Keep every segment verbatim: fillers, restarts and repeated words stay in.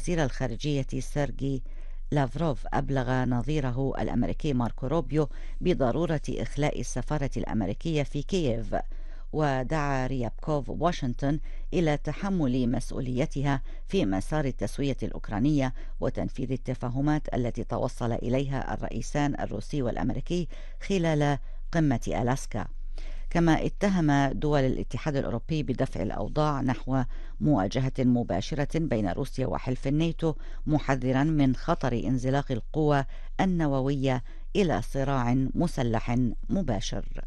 وزير الخارجية سيرجي لافروف أبلغ نظيره الأمريكي ماركو روبيو بضرورة إخلاء السفارة الأمريكية في كييف، ودعا ريابكوف واشنطن إلى تحمل مسؤوليتها في مسار التسوية الأوكرانية وتنفيذ التفاهمات التي توصل إليها الرئيسان الروسي والأمريكي خلال قمة ألاسكا. كما اتهم دول الاتحاد الأوروبي بدفع الأوضاع نحو مواجهة مباشرة بين روسيا وحلف الناتو، محذرا من خطر انزلاق القوى النووية إلى صراع مسلح مباشر.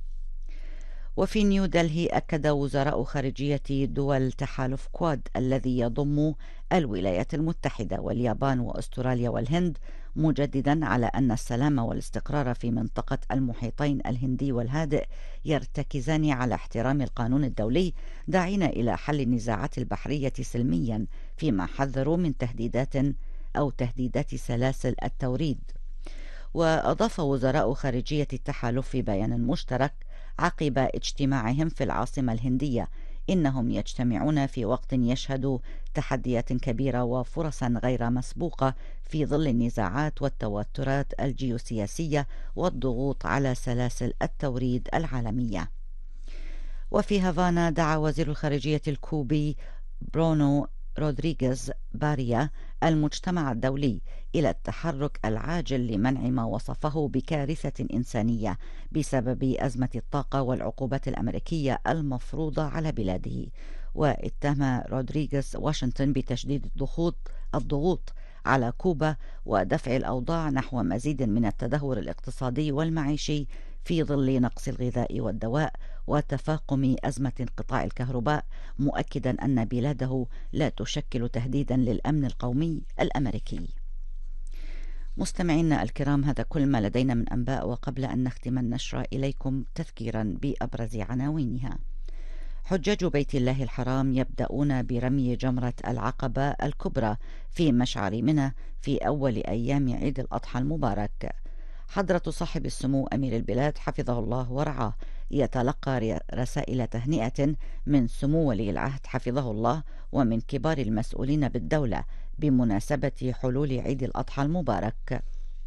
وفي نيودلهي أكد وزراء خارجية دول تحالف كواد الذي يضم الولايات المتحدة واليابان وأستراليا والهند مجددا على أن السلام والاستقرار في منطقة المحيطين الهندي والهادئ يرتكزان على احترام القانون الدولي، داعين إلى حل النزاعات البحرية سلميا، فيما حذروا من تهديدات أو تهديدات سلاسل التوريد. وأضاف وزراء خارجية التحالف في بيان مشترك عقب اجتماعهم في العاصمة الهندية إنهم يجتمعون في وقت يشهد تحديات كبيرة وفرصا غير مسبوقة في ظل النزاعات والتوترات الجيوسياسية والضغوط على سلاسل التوريد العالمية. وفي هافانا دعا وزير الخارجية الكوبي برونو رودريغيز باريا المجتمع الدولي إلى التحرك العاجل لمنع ما وصفه بكارثة إنسانية بسبب أزمة الطاقة والعقوبات الأمريكية المفروضة على بلاده. واتهم رودريغيز واشنطن بتشديد الضغوط الضغوط على كوبا ودفع الأوضاع نحو مزيد من التدهور الاقتصادي والمعيشي في ظل نقص الغذاء والدواء وتفاقم أزمة انقطاع الكهرباء، مؤكدا أن بلاده لا تشكل تهديدا للأمن القومي الأمريكي. مستمعينا الكرام، هذا كل ما لدينا من أنباء، وقبل أن نختم النشرة إليكم تذكيرا بأبرز عناوينها. حجاج بيت الله الحرام يبدأون برمي جمرة العقبة الكبرى في مشعر منى في أول أيام عيد الأضحى المبارك. حضرة صاحب السمو أمير البلاد حفظه الله ورعاه يتلقى رسائل تهنئة من سمو ولي العهد حفظه الله ومن كبار المسؤولين بالدولة بمناسبة حلول عيد الأضحى المبارك.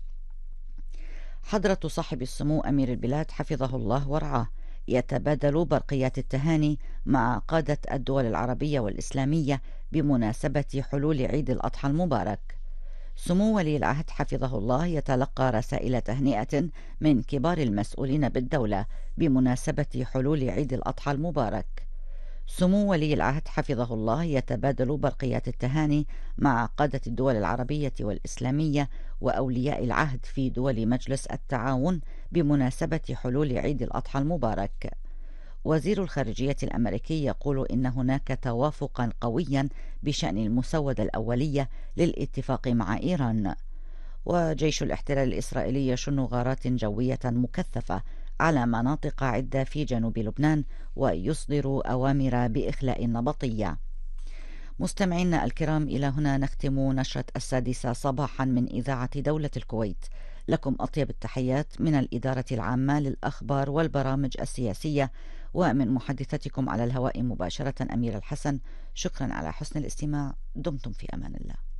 حضرة صاحب السمو أمير البلاد حفظه الله ورعاه يتبادل برقيات التهاني مع قادة الدول العربية والإسلامية بمناسبة حلول عيد الأضحى المبارك. سمو ولي العهد حفظه الله يتلقى رسائل تهنئة من كبار المسؤولين بالدولة بمناسبة حلول عيد الأضحى المبارك. سمو ولي العهد حفظه الله يتبادل برقيات التهاني مع قادة الدول العربية والإسلامية وأولياء العهد في دول مجلس التعاون بمناسبة حلول عيد الأضحى المبارك. وزير الخارجية الأمريكي يقول إن هناك توافقا قويا بشأن المسودة الأولية للاتفاق مع إيران. وجيش الاحتلال الإسرائيلي يشن غارات جوية مكثفة على مناطق عدة في جنوب لبنان ويصدر أوامر بإخلاء النبطية. مستمعينا الكرام، إلى هنا نختم نشرة السادسة صباحا من إذاعة دولة الكويت. لكم أطيب التحيات من الإدارة العامة للأخبار والبرامج السياسية، ومن محدثتكم على الهواء مباشرة أميرة الحسن. شكرا على حسن الاستماع. دمتم في أمان الله.